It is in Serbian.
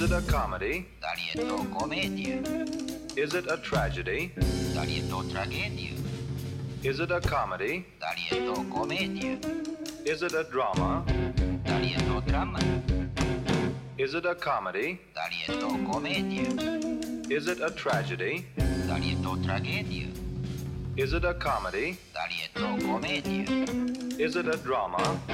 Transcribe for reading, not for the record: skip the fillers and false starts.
it a comedy? Comédia. Is it a tragedy? Tragédia. Is it a comedy? Comédia. Is it a drama? Drama. Is it a comedy? Comédia. Is it a tragedy? Tragédia. Is it a comedy? Comédia. Is it a drama?